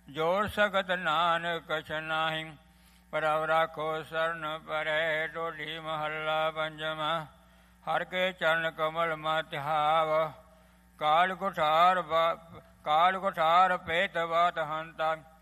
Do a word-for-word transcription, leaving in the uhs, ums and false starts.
ਜੋੜ ਸਕਤ ਨਾਨਕ ਕਛ ਨਾਹੀ। ਪ੍ਰਭ ਰਾਖੋ ਸਰਨ ਪਰੈ ਢੋਲੀ ਮਹੱਲਾ ਪੰਜਵਾ। ਹਰਿ ਕੇ ਚਰਨ ਕਮਲ ਮਹਿ ਧਿਆਵ। ਕਾਲ ਕੁਠਾਰ ਕਾਲ ਕੁਠਾਰ ਭੇਤ ਬਾਤ ਹੰਤਾ।